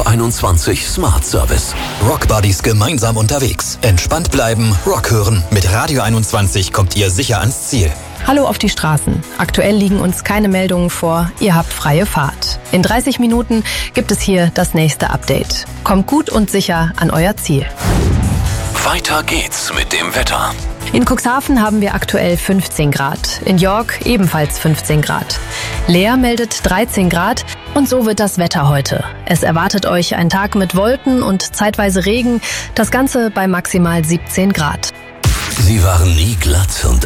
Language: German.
21 Smart Service. Rockbuddies gemeinsam unterwegs. Entspannt bleiben, Rock hören. Mit Radio 21 kommt ihr sicher ans Ziel. Hallo auf die Straßen. Aktuell liegen uns keine Meldungen vor. Ihr habt freie Fahrt. In 30 Minuten gibt es hier das nächste Update. Kommt gut und sicher an euer Ziel. Weiter geht's mit dem Wetter. In Cuxhaven haben wir aktuell 15 Grad. In York ebenfalls 15 Grad. Leer meldet 13 Grad. Und so wird das Wetter heute. Es erwartet euch ein Tag mit Wolken und zeitweise Regen. Das Ganze bei maximal 17 Grad. Sie waren nie glatt und